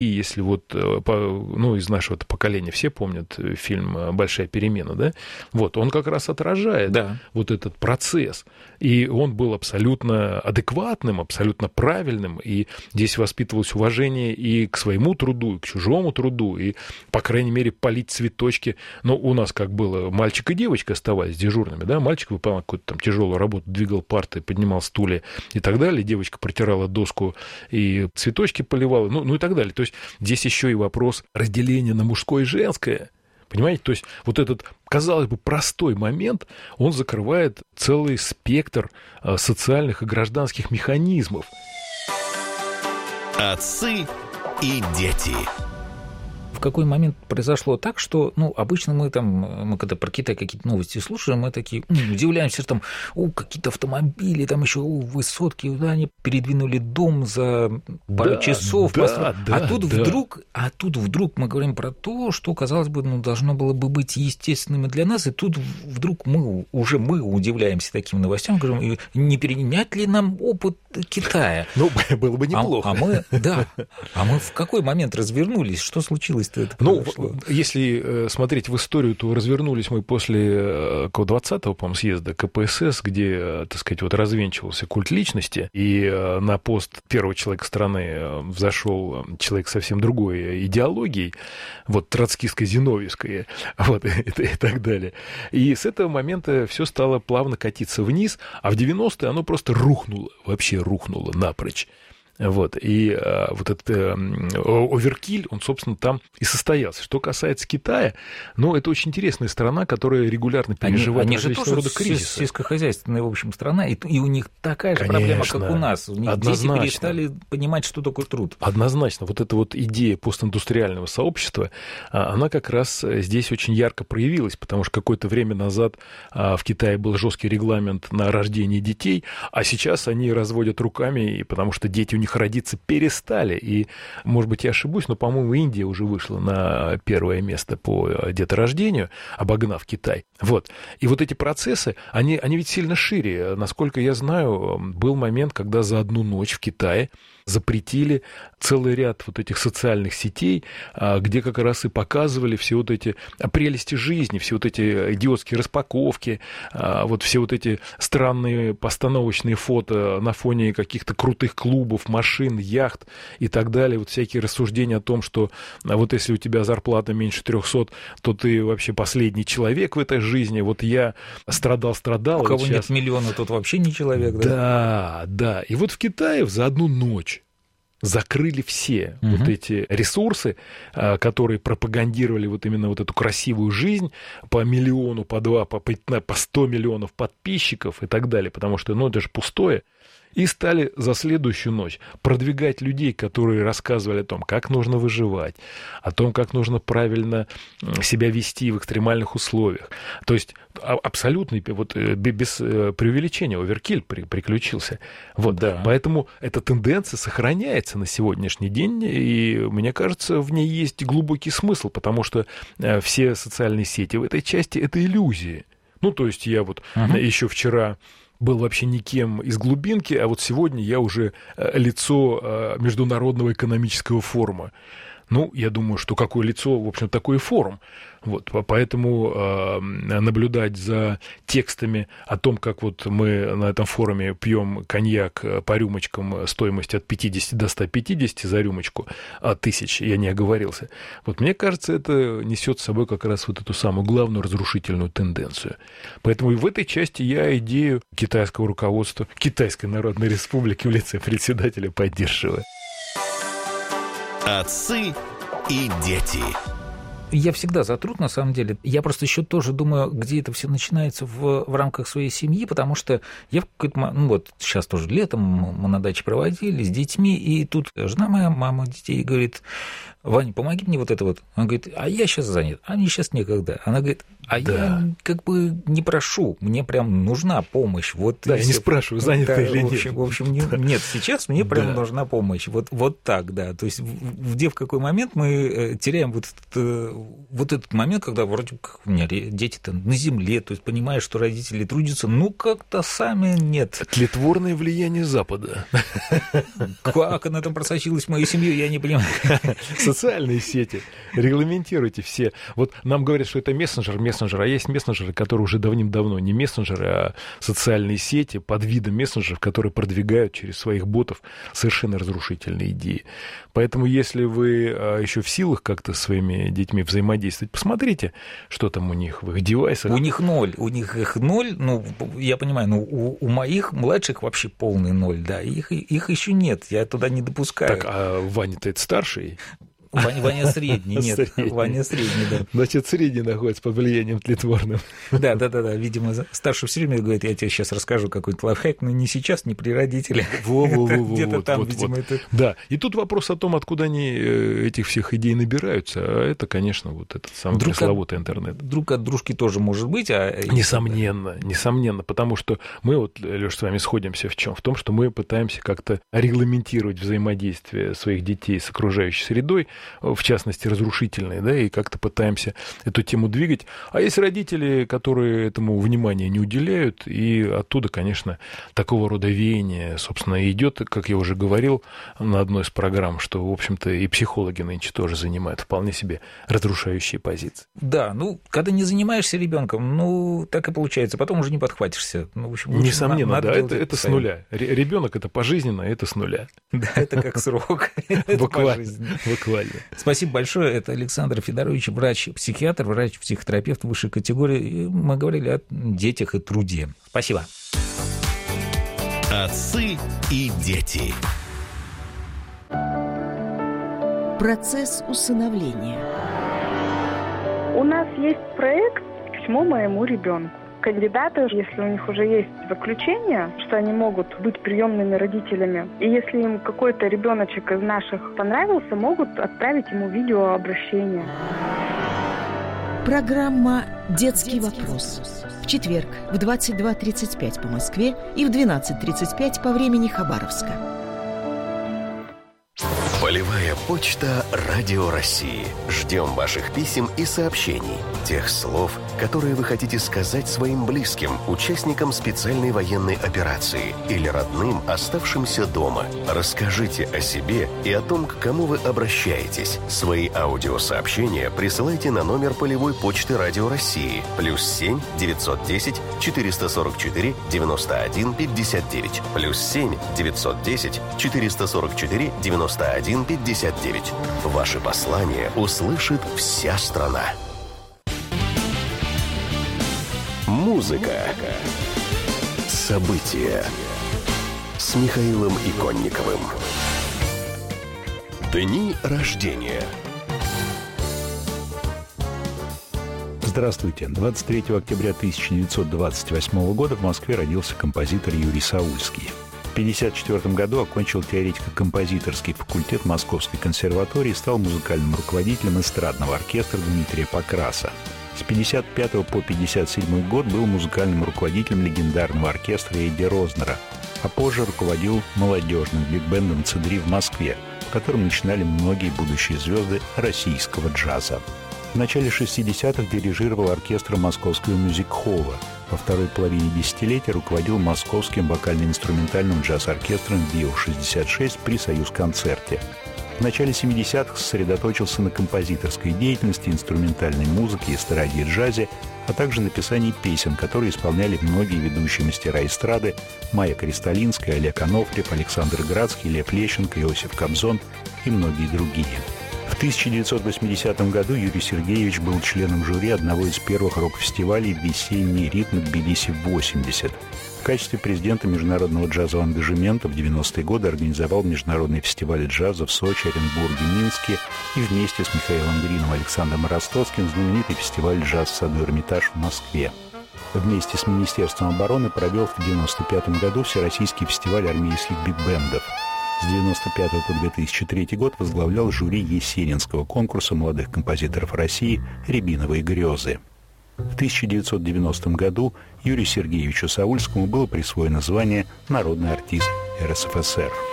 И если вот, ну, из нашего поколения все помнят фильм «Большая перемена», да? Вот, он как раз отражает вот этот процесс. И он был абсолютно адекватным, абсолютно правильным. И здесь воспитывалось уважение и к своему труду, и к чужому труду, и, по крайней мере, полить цветочки. Но у нас как было, мальчик и девочка оставались дежурными, да? Мальчик выполнял какую-то там тяжелую работу, двигал парты, поднимал стулья и так далее. Девочка протирала доску и цветочки поливала, ну и так далее. То есть здесь еще и вопрос разделения на мужское и женское. Понимаете? То есть вот этот, казалось бы, простой момент, он закрывает целый спектр социальных и гражданских механизмов. Отцы и дети. В какой момент произошло так, что, ну, обычно мы когда про Китай какие-то новости слушаем, мы такие удивляемся, что там, какие-то автомобили, там еще высотки, они передвинули дом за пару часов. Тут вдруг мы говорим про то, что, казалось бы, должно было бы быть естественным для нас, и тут вдруг мы удивляемся таким новостям, говорим, не перенять ли нам опыт Китая? Ну, было бы неплохо. А мы в какой момент развернулись? Что случилось? Если смотреть в историю, то развернулись мы после 20-го, по-моему, съезда КПСС, где, так сказать, вот развенчивался культ личности, и на пост первого человека страны взошел человек совсем другой идеологией, вот троцкистско-зиновьевской, вот, и так далее. И с этого момента все стало плавно катиться вниз, а в 90-е оно просто рухнуло напрочь. Вот, и вот этот оверкиль, он, собственно, там и состоялся. Что касается Китая, ну, это очень интересная страна, которая регулярно переживает различного рода кризисы. Они же тоже сельскохозяйственная, в общем, страна, и у них такая же проблема, как у нас. У них дети перестали понимать, что такое труд. Однозначно. Вот эта вот идея постиндустриального сообщества, она как раз здесь очень ярко проявилась, потому что какое-то время назад в Китае был жесткий регламент на рождение детей, а сейчас они разводят руками, потому что дети у них родиться перестали. И, может быть, я ошибусь, но, по-моему, Индия уже вышла на первое место по деторождению, обогнав Китай. Вот. И вот эти процессы, они ведь сильно шире. Насколько я знаю, был момент, когда за одну ночь в Китае запретили целый ряд вот этих социальных сетей, где как раз и показывали все вот эти прелести жизни, все вот эти идиотские распаковки, вот все вот эти странные постановочные фото на фоне каких-то крутых клубов, машин, яхт и так далее. Вот всякие рассуждения о том, что вот если у тебя зарплата меньше 300, то ты вообще последний человек в этой жизни. Вот я страдал. У кого нет миллиона, тот вообще не человек. Да. И вот в Китае за одну ночь закрыли все вот эти ресурсы, которые пропагандировали вот именно вот эту красивую жизнь по миллиону, по 2, по 100 миллионов подписчиков и так далее, потому что, это же пустое. И стали за следующую ночь продвигать людей, которые рассказывали о том, как нужно выживать, о том, как нужно правильно себя вести в экстремальных условиях. То есть абсолютно вот, без преувеличения оверкиль приключился. Вот. Да. Поэтому эта тенденция сохраняется на сегодняшний день, и мне кажется, в ней есть глубокий смысл, потому что все социальные сети в этой части — это иллюзии. То есть я вот еще вчера был вообще никем из глубинки, а вот сегодня я уже лицо Международного экономического форума. Я думаю, что какое лицо, в общем, такой и форум. Вот, поэтому наблюдать за текстами о том, как вот мы на этом форуме пьем коньяк по рюмочкам стоимостью от 50 до 150 за рюмочку тысяч, я не оговорился. Вот мне кажется, это несет с собой как раз вот эту самую главную разрушительную тенденцию. Поэтому и в этой части я идею китайского руководства Китайской Народной Республики в лице председателя поддерживаю. Отцы и дети. Я всегда за труд, на самом деле. Я просто еще тоже думаю, где это все начинается в рамках своей семьи, потому что я в какой-то момент, сейчас тоже летом мы на даче проводили с детьми, и тут жена моя, мама детей, говорит: Ваня, помоги мне вот это вот. Он говорит: а я сейчас занят, а мне сейчас некогда. Она говорит: я как бы не прошу, мне прям нужна помощь. Вот, да, я не спрашиваю, занято или нет. В общем, нет, сейчас мне прям нужна помощь. Вот так, да. То есть где в какой момент мы теряем вот этот момент, когда вроде как у меня дети-то на земле, то есть понимаешь, что родители трудятся, как-то сами нет. Тлетворное влияние Запада. Как оно там просочилось в мою семью, я не понимаю. Социальные сети. Регламентируйте все. Вот нам говорят, что это мессенджер, а есть мессенджеры, которые уже давным-давно не мессенджеры, а социальные сети под видом мессенджеров, которые продвигают через своих ботов совершенно разрушительные идеи. Поэтому, если вы еще в силах как-то со своими детьми взаимодействовать, посмотрите, что там у них в их девайсах. У них их ноль, я понимаю, у моих младших вообще полный ноль, да, их еще нет, я туда не допускаю. Так, а Ваня-то это старший? Ваня средний, нет, Ваня средний, да. Значит, средний находится под влиянием тлетворным. Да, видимо, старший все время говорит, я тебе сейчас расскажу какой-то лайфхак, но не сейчас, не при родителях. Где-то там, видимо, это... Да, и тут вопрос о том, откуда они этих всех идей набираются, а это, конечно, вот этот самый пресловутый интернет. Друг от дружки тоже может быть, Несомненно, потому что мы, вот, Лёш, с вами сходимся в чем? В том, что мы пытаемся как-то регламентировать взаимодействие своих детей с окружающей средой, в частности, разрушительные, да, и как-то пытаемся эту тему двигать. А есть родители, которые этому внимания не уделяют, и оттуда, конечно, такого рода веяние, собственно, идет, как я уже говорил на одной из программ, что, в общем-то, и психологи нынче тоже занимают вполне себе разрушающие позиции. Да, когда не занимаешься ребенком, так и получается, потом уже не подхватишься. В общем, несомненно, да, это с нуля. Ребенок это пожизненно, это с нуля. Да, это как срок. Буквально. Спасибо большое. Это Александр Федорович, врач-психиатр, врач-психотерапевт высшей категории. И мы говорили о детях и труде. Спасибо. Отцы и дети. Процесс усыновления. У нас есть проект «Письмо моему ребенку». Кандидаты, если у них уже есть заключение, что они могут быть приемными родителями, и если им какой-то ребеночек из наших понравился, могут отправить ему видеообращение. Программа «Детский вопрос». В четверг в 22:35 по Москве и в 12:35 по времени Хабаровска. Полевая почта Радио России. Ждем ваших писем и сообщений. Тех слов, которые вы хотите сказать своим близким, участникам специальной военной операции или родным, оставшимся дома. Расскажите о себе и о том, к кому вы обращаетесь. Свои аудиосообщения присылайте на номер полевой почты Радио России +7 910 444 91 59 +7 910 444 91 59. Ваши послания услышит вся страна. Музыка. События. С Михаилом Иконниковым. Дни рождения. Здравствуйте. 23 октября 1928 года в Москве родился композитор Юрий Саульский. В 1954 году окончил теоретико-композиторский факультет Московской консерватории и стал музыкальным руководителем эстрадного оркестра Дмитрия Покраса. С 1955 по 1957 год был музыкальным руководителем легендарного оркестра Эдди Рознера, а позже руководил молодежным биг-бендом «Цедри» в Москве, в котором начинали многие будущие звезды российского джаза. В начале 60-х дирижировал оркестром Московского мюзик-холла. Во второй половине десятилетия руководил Московским вокально-инструментальным джаз-оркестром «Био-66» при «Союз-концерте». В начале 70-х сосредоточился на композиторской деятельности, инструментальной музыке, эстраде и джазе, а также написании песен, которые исполняли многие ведущие мастера эстрады: Майя Кристалинская, Олег Анофриев, Александр Градский, Лев Лещенко, Иосиф Кобзон и многие другие. В 1980 году Юрий Сергеевич был членом жюри одного из первых рок-фестивалей «Весенний ритм» Тбилиси-80. В качестве президента международного джазового ангажемента в 90-е годы организовал международные фестивали джаза в Сочи, Оренбурге, Минске и вместе с Михаилом Грином и Александром Ростовским знаменитый фестиваль «Джаз в саду Эрмитаж» в Москве. Вместе с Министерством обороны провел в 1995 году Всероссийский фестиваль армейских биг-бендов. С 1995 по 2003 год возглавлял жюри Есенинского конкурса молодых композиторов России «Рябиновые грезы». В 1990 году Юрию Сергеевичу Саульскому было присвоено звание «Народный артист РСФСР».